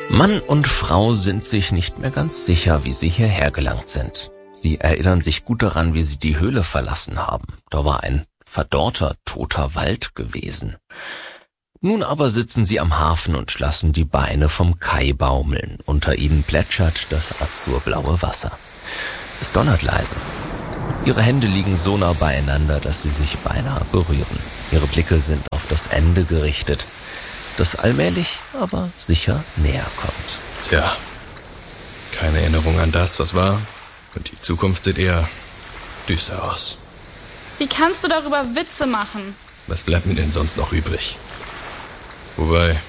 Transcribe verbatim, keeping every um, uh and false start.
Mann und Frau sind sich nicht mehr ganz sicher, wie sie hierher gelangt sind. Sie erinnern sich gut daran, wie sie die Höhle verlassen haben. Da war ein verdorrter, toter Wald gewesen. Nun aber sitzen sie am Hafen und lassen die Beine vom Kai baumeln. Unter ihnen plätschert das azurblaue Wasser. Es donnert leise. Ihre Hände liegen so nah beieinander, dass sie sich beinahe berühren. Ihre Blicke sind auf das Ende gerichtet, das allmählich, aber sicher näher kommt. Tja, keine Erinnerung an das, was war. Und die Zukunft sieht eher düster aus. Wie kannst du darüber Witze machen? Was bleibt mir denn sonst noch übrig? Wobei,